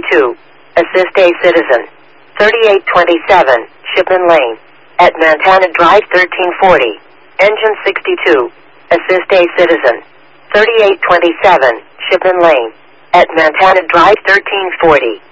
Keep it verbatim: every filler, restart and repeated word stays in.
sixty-two, assist a citizen. thirty-eight twenty-seven, Shipman Lane, at Montana Drive thirteen forty. Engine sixty-two, assist a citizen. thirty-eight twenty-seven, Shipman Lane, at Montana Drive thirteen forty.